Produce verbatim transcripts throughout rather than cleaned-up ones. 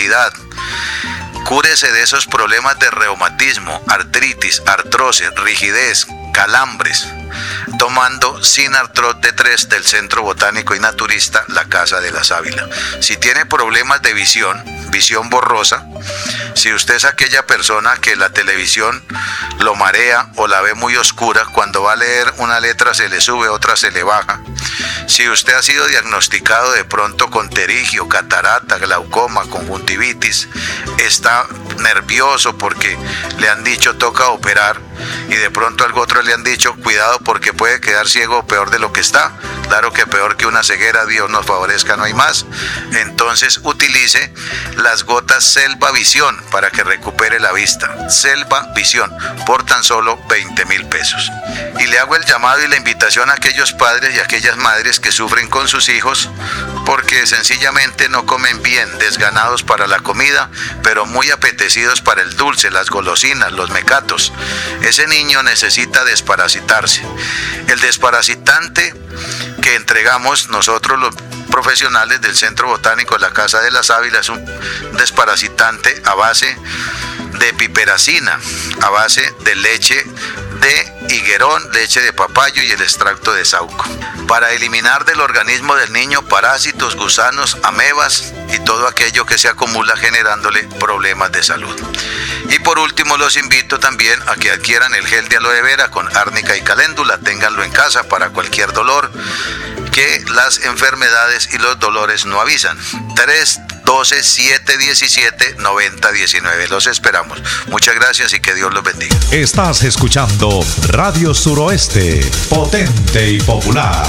movilidad. Cúrese de esos problemas de reumatismo, artritis, artrosis, rigidez, calambres, tomando Sinartrot D tres del Centro Botánico y Naturista La Casa de la Sábila. Si tiene problemas de visión, visión borrosa, si usted es aquella persona que la televisión lo marea o la ve muy oscura, cuando va a leer una letra se le sube, otra se le baja. Si usted ha sido diagnosticado de pronto con pterigio, catarata, glaucoma, conjuntivitis, está nervioso porque le han dicho toca operar y de pronto algo otro le han dicho cuidado porque puede quedar ciego o peor de lo que está. Claro que peor que una ceguera, Dios nos favorezca, no hay más. Entonces utilice las gotas Selva Visión para que recupere la vista. Selva Visión por tan solo veinte mil pesos. Y le hago el llamado y la invitación a aquellos padres y aquellas madres que sufren con sus hijos porque sencillamente no comen bien, desganados para la comida, pero muy apetecidos para el dulce, las golosinas, los mecatos. Ese niño necesita desparasitarse. El desparasitante que entregamos nosotros los profesionales del Centro Botánico de la Casa de la Sábila es un desparasitante a base de piperacina, a base de leche de higuerón, leche de papayo y el extracto de saúco, para eliminar del organismo del niño parásitos, gusanos, amebas y todo aquello que se acumula generándole problemas de salud. Y por último los invito también a que adquieran el gel de aloe vera con árnica y caléndula, ténganlo en casa para cualquier dolor, que las enfermedades y los dolores no avisan. tres doce, siete diecisiete, noventa diecinueve. Los esperamos. Muchas gracias y que Dios los bendiga. Estás escuchando Radio Suroeste, potente y popular.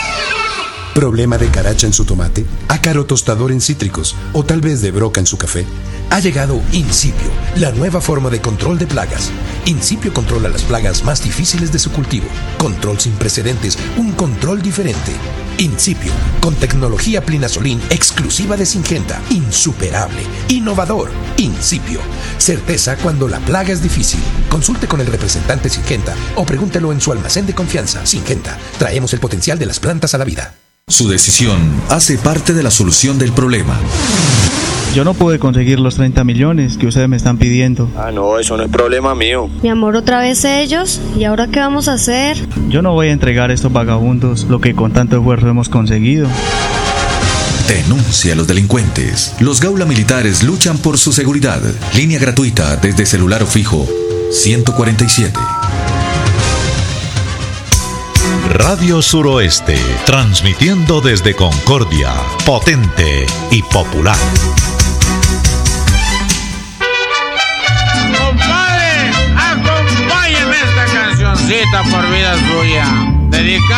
¿Problema de caracha en su tomate? ¿Ácaro tostador en cítricos? ¿O tal vez de broca en su café? Ha llegado Incipio, la nueva forma de control de plagas. Incipio controla las plagas más difíciles de su cultivo. Control sin precedentes, un control diferente. Incipio, con tecnología Plinazolin exclusiva de Syngenta. Insuperable, innovador. Incipio, certeza cuando la plaga es difícil. Consulte con el representante Syngenta o pregúntelo en su almacén de confianza. Syngenta, traemos el potencial de las plantas a la vida. Su decisión hace parte de la solución del problema. Yo no pude conseguir los treinta millones que ustedes me están pidiendo. Ah, no, eso no es problema mío. Mi amor, otra vez ellos. ¿Y ahora qué vamos a hacer? Yo no voy a entregar a estos vagabundos lo que con tanto esfuerzo hemos conseguido. Denuncia a los delincuentes. Los Gaula Militares luchan por su seguridad. Línea gratuita desde celular o fijo ciento cuarenta y siete. Radio Suroeste, transmitiendo desde Concordia, potente y popular. Compadre, acompáñeme esta cancioncita por vida suya. Dedicada